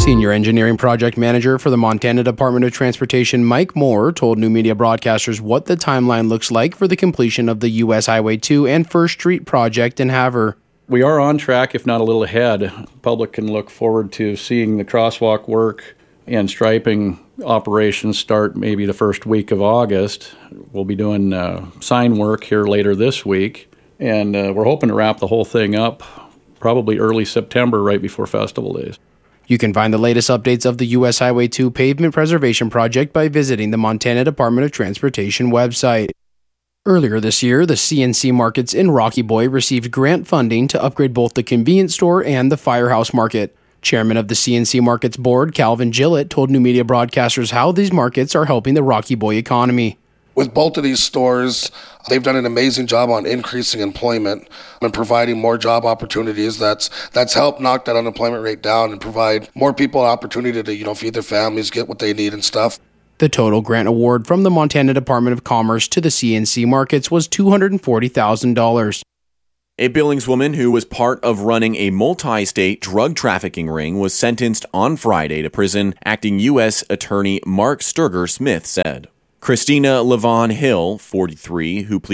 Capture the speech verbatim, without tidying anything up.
Senior Engineering Project Manager for the Montana Department of Transportation, Mike Moore, told New Media Broadcasters what the timeline looks like for the completion of the U S Highway two and First Street project in Havre. We are on track, if not a little ahead. The public can look forward to seeing the crosswalk work and striping operations start maybe the first week of August. We'll be doing uh, sign work here later this week, and uh, we're hoping to wrap the whole thing up probably early September, right before Festival Days. You can find the latest updates of the U S Highway two pavement preservation project by visiting the Montana Department of Transportation website. Earlier this year, the C N C Markets in Rocky Boy received grant funding to upgrade both the convenience store and the Firehouse Market. Chairman of the C N C Markets board, Calvin Gillett, told New Media Broadcasters how these markets are helping the Rocky Boy economy. With both of these stores, they've done an amazing job on increasing employment and providing more job opportunities. That's that's helped knock that unemployment rate down and provide more people an opportunity to, you know, feed their families, get what they need and stuff. The total grant award from the Montana Department of Commerce to the C N C Markets was two hundred forty thousand dollars. A Billings woman who was part of running a multi-state drug trafficking ring was sentenced on Friday to prison, acting U S Attorney Mark Sturger Smith said. Christina Levon Hill, forty-three, who pleaded